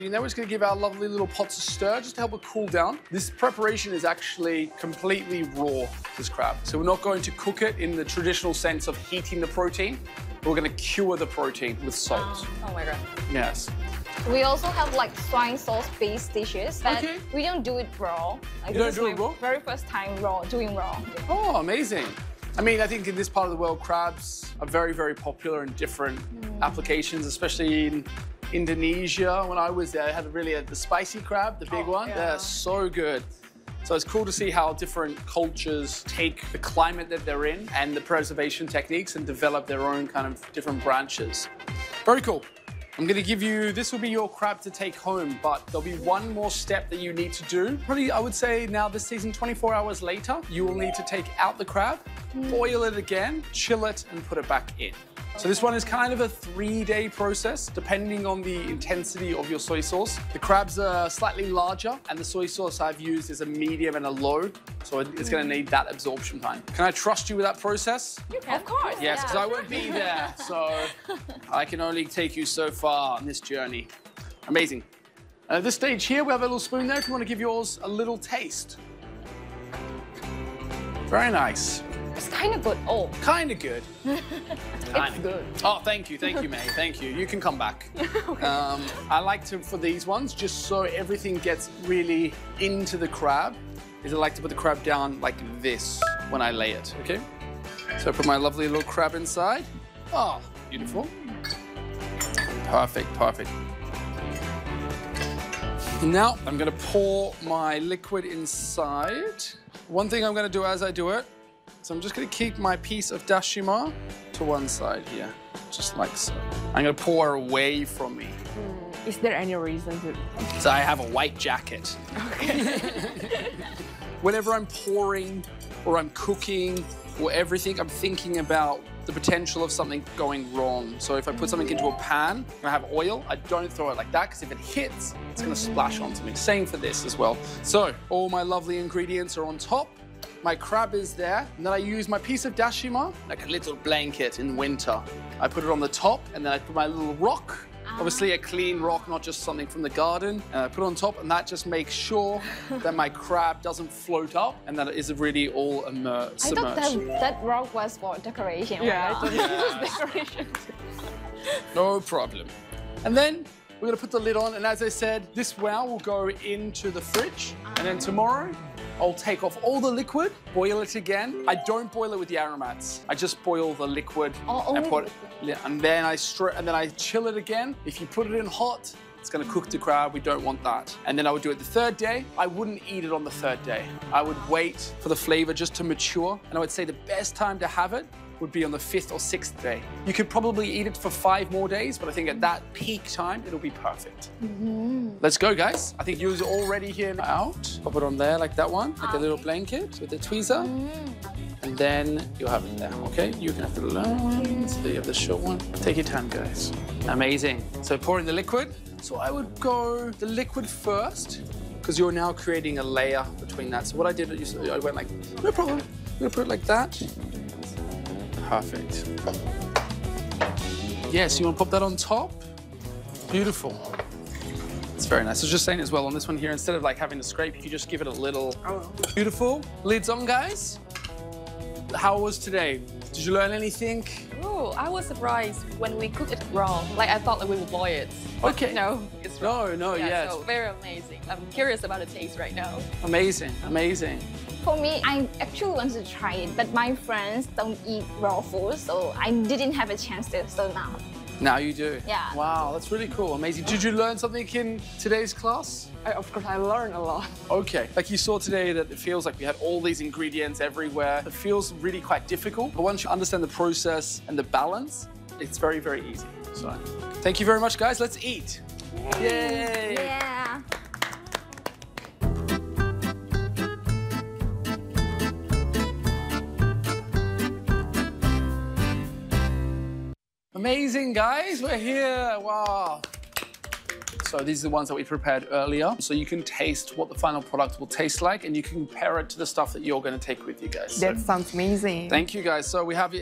And then we're just going to give our lovely little pots a stir just to help it cool down. This preparation is actually completely raw, this crab. So we're not going to cook it in the traditional sense of heating the protein. We're going to cure the protein with salt. Oh my God. Yes. We also have like soy sauce-based dishes, but we don't do it raw. Like, You don't do it raw? Very first time doing raw. Oh, amazing. I mean, I think in this part of the world, crabs are very, very popular in different applications, especially in Indonesia. When I was there, I had the spicy crab, the big one. Yeah. They're so good. So it's cool to see how different cultures take the climate that they're in and the preservation techniques and develop their own kind of different branches. Very cool. I'm going to give you, this will be your crab to take home, but there'll be one more step that you need to do. Probably, I would say now this season, 24 hours later, you will need to take out the crab, boil it again, chill it, and put it back in. So this one is kind of a 3-day process, depending on the intensity of your soy sauce. The crabs are slightly larger, and the soy sauce I've used is a medium and a low, so it's going to need that absorption time. Can I trust you with that process? You can. Of course. Yes, because I won't be there, so I can only take you so far on this journey. Amazing. And at this stage here, we have a little spoon there if you want to give yours a little taste. Very nice. It's kind of good. Oh. Kind of good. It's good. Oh, thank you, May. Thank you. You can come back. Okay. I like to, for these ones, just so everything gets really into the crab, is I like to put the crab down like this when I lay it, okay? So I put my lovely little crab inside. Oh, beautiful. Perfect, perfect. Now I'm gonna pour my liquid inside. One thing I'm gonna do as I do it, so I'm just going to keep my piece of dashima to one side here, just like so. I'm going to pour away from me. Is there any reason to? So I have a white jacket. Okay. Whenever I'm pouring or I'm cooking or everything, I'm thinking about the potential of something going wrong. So if I put something into a pan and I have oil, I don't throw it like that, because if it hits, it's going to splash onto me. Same for this as well. So all my lovely ingredients are on top. My crab is there, and then I use my piece of dashima, like a little blanket in winter. I put it on the top, and then I put my little rock, obviously a clean rock, not just something from the garden, and I put it on top, and that just makes sure that my crab doesn't float up, and that it is really all submerged. I thought that rock was for decoration. Yeah, Wow. I thought it was decoration. No problem. And then we're gonna put the lid on, and as I said, this wow will go into the fridge, and then tomorrow, I'll take off all the liquid, boil it again. I don't boil it with the aromats. I just boil the liquid and then I chill it again. If you put it in hot, it's gonna cook the crab. We don't want that. And then I would do it the 3rd day. I wouldn't eat it on the 3rd day. I would wait for the flavor just to mature. And I would say the best time to have it would be on the 5th or 6th day. You could probably eat it for 5 more days, but I think at that peak time, it'll be perfect. Let's go, guys. I think yours are all ready here now. Out. Pop it on there like that one, like a little blanket with the tweezer. And then you'll have it there, okay? You can have the long one, so you have the short one. Take your time, guys. Amazing. So pour in the liquid. So I would go the liquid first, because you're now creating a layer between that. So what I did, I went like, no problem. I'm gonna put it like that. Perfect. Yes, you want to pop that on top? Beautiful. It's very nice. I was just saying as well, on this one here, instead of like having to scrape, you just give it a little... Beautiful. Lids on, guys. How was today? Did you learn anything? Oh, I was surprised when we cooked it raw. Like, I thought that we would boil it. Okay. No, it's raw. No, Yeah, yes. so very amazing. I'm curious about the taste right now. Amazing, amazing. For me, I actually wanted to try it, but my friends don't eat raw food, so I didn't have a chance to, so now. Now you do? Yeah. Wow, that's really cool, amazing. Did you learn something in today's class? Of course, I learned a lot. Okay, like you saw today that it feels like we had all these ingredients everywhere. It feels really quite difficult, but once you understand the process and the balance, it's very, very easy. So, thank you very much, guys. Let's eat. Yay! Yeah. Amazing, guys. We're here. Wow. So these are the ones that we prepared earlier. So you can taste what the final product will taste like, and you can compare it to the stuff that you're going to take with you guys. That sounds amazing. Thank you, guys. So we have